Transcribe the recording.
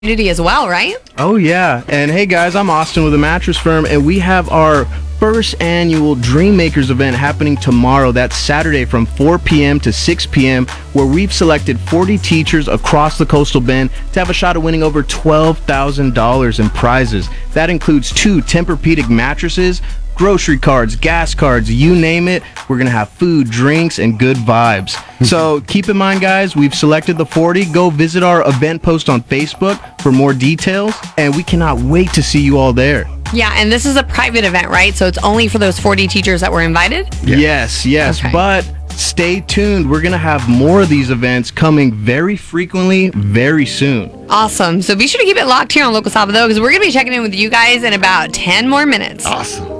community as well, right? Oh, yeah. And hey, guys, I'm Austin with the Mattress Firm, and we have our first annual Dream Makers event happening tomorrow. That's Saturday from 4 p.m. to 6 p.m., where we've selected 40 teachers across the Coastal Bend to have a shot at winning over $12,000 in prizes. That includes 2 Tempur-Pedic mattresses, grocery cards, gas cards, you name it. We're going to have food, drinks, and good vibes. So keep in mind, guys, we've selected the 40. Go visit our event post on Facebook for more details, and we cannot wait to see you all there. Yeah, and this is a private event, right? So it's only for those 40 teachers that were invited? Yes. Okay. But stay tuned. We're going to have more of these events coming very frequently, very soon. Awesome. So be sure to keep it locked here on Local Salvador because we're going to be checking in with you guys in about 10 more minutes. Awesome.